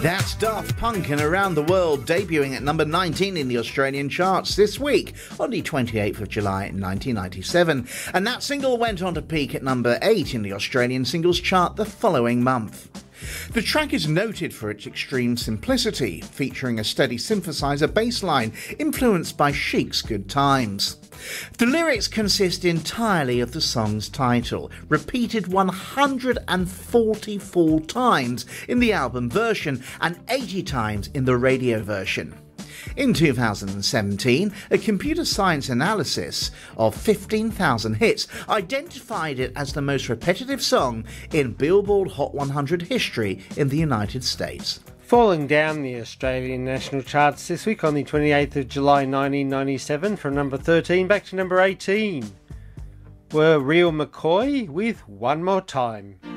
That's Daft Punk and Around the World, debuting at number 19 in the Australian charts this week, on the 28th of July 1997. And that single went on to peak at number 8 in the Australian singles chart the following month. The track is noted for its extreme simplicity, featuring a steady synthesizer bass line influenced by Chic's Good Times. The lyrics consist entirely of the song's title, repeated 144 times in the album version and 80 times in the radio version. In 2017, a computer science analysis of 15,000 hits identified it as the most repetitive song in Billboard Hot 100 history in the United States. Falling down the Australian national charts this week on the 28th of July 1997 from number 13 back to number 18 were Real McCoy with One More Time.